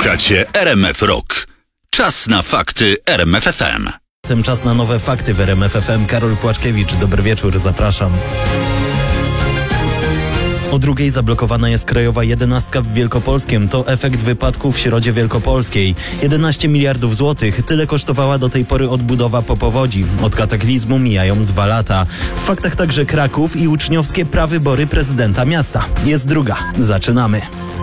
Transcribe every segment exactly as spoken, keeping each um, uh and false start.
Słuchacie R M F Rock. Czas na fakty R M F F M. Tym czas na nowe fakty w R M F F M. Karol Płaczkiewicz, dobry wieczór, zapraszam. O drugiej zablokowana jest krajowa jedenastka w Wielkopolskiem. To efekt wypadku w Środzie Wielkopolskiej. jedenaście miliardów złotych. Tyle kosztowała do tej pory odbudowa po powodzi. Od kataklizmu mijają dwa lata. W faktach także Kraków i uczniowskie prawybory prezydenta miasta. Jest druga. Zaczynamy.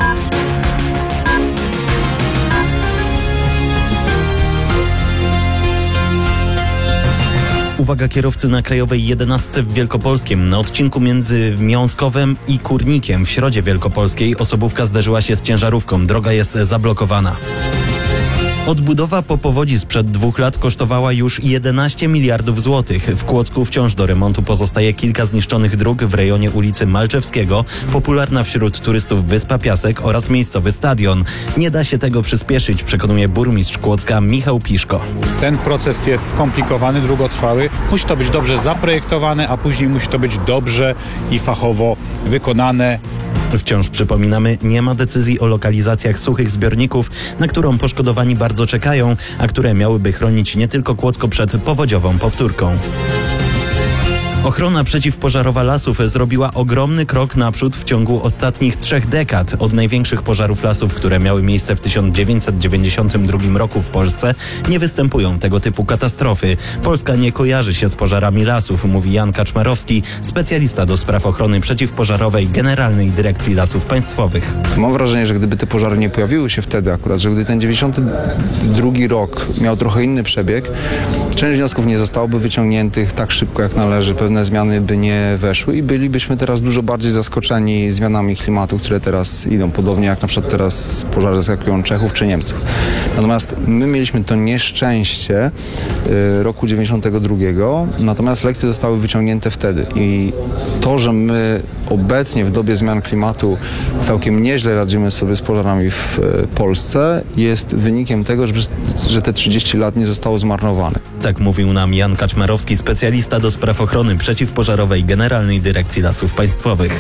Uwaga kierowcy na krajowej jedenastce w Wielkopolskiem. Na odcinku między Miąskowem i Kurnikiem w Środzie Wielkopolskiej osobówka zderzyła się z ciężarówką. Droga jest zablokowana. Odbudowa po powodzi sprzed dwóch lat kosztowała już jedenaście miliardów złotych. W Kłodzku wciąż do remontu pozostaje kilka zniszczonych dróg w rejonie ulicy Malczewskiego, popularna wśród turystów Wyspa Piasek oraz miejscowy stadion. Nie da się tego przyspieszyć, przekonuje burmistrz Kłodzka Michał Piszko. Ten proces jest skomplikowany, długotrwały. Musi to być dobrze zaprojektowane, a później musi to być dobrze i fachowo wykonane. Wciąż przypominamy, nie ma decyzji o lokalizacjach suchych zbiorników, na którą poszkodowani bardzo czekają, a które miałyby chronić nie tylko Kłodzko przed powodziową powtórką. Ochrona przeciwpożarowa lasów zrobiła ogromny krok naprzód w ciągu ostatnich trzech dekad. Od największych pożarów lasów, które miały miejsce w tysiąc dziewięćset dziewięćdziesiątym drugim roku w Polsce, nie występują tego typu katastrofy. Polska nie kojarzy się z pożarami lasów, mówi Jan Kaczmarowski, specjalista do spraw ochrony przeciwpożarowej Generalnej Dyrekcji Lasów Państwowych. Mam wrażenie, że gdyby te pożary nie pojawiły się wtedy akurat, że gdy ten dziewięćdziesiąty drugi rok miał trochę inny przebieg, część wniosków nie zostałoby wyciągniętych tak szybko jak należy. Pewne zmiany by nie weszły i bylibyśmy teraz dużo bardziej zaskoczeni zmianami klimatu, które teraz idą, podobnie jak na przykład teraz pożary zaskakują Czechów czy Niemców. Natomiast my mieliśmy to nieszczęście y, roku dziewięćdziesiątego drugiego, natomiast lekcje zostały wyciągnięte wtedy i to, że my obecnie w dobie zmian klimatu całkiem nieźle radzimy sobie z pożarami w y, Polsce, jest wynikiem tego, że, że te trzydzieści lat nie zostało zmarnowane. Tak mówił nam Jan Kaczmarowski, specjalista do spraw ochrony przeciwpożarowej Generalnej Dyrekcji Lasów Państwowych.